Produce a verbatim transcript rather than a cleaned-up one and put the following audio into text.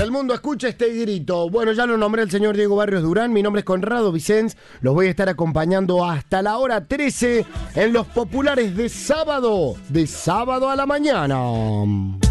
el mundo escucha este grito. Bueno, ya lo nombré el señor Diego Barrios Durán. Mi nombre es Conrado Vicens. Los voy a estar acompañando hasta la hora trece en los populares de sábado, de sábado a la mañana.